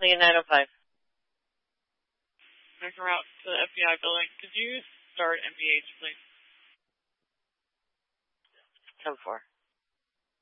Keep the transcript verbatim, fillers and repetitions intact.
landing in nine oh five. Back route to the F B I building. Could you start M B H, please? ten four.